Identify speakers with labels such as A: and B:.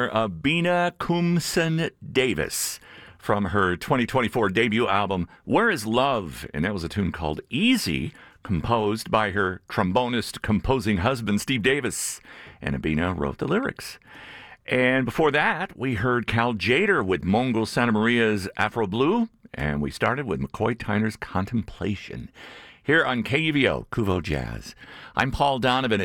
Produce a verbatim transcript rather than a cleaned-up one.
A: singer Abina Kumson Davis from her twenty twenty-four debut album, Where Is Love? And that was a tune called Easy, composed by her trombonist composing husband, Steve Davis. And Abina wrote the lyrics. And before that, we heard Cal Tjader with Mongol Santa Maria's Afro Blue. And we started with McCoy Tyner's Contemplation. Here on K U V O, Kuvo Jazz. I'm Paul Donovan.